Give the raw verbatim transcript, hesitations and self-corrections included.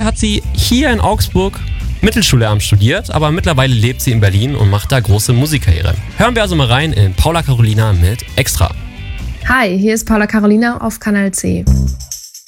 hat sie hier in Augsburg Mittelschullehramt studiert, aber mittlerweile lebt sie in Berlin und macht da große Musikkarriere. Hören wir also mal rein in Paula Carolina mit Extra. Hi, hier ist Paula Carolina auf Kanal C.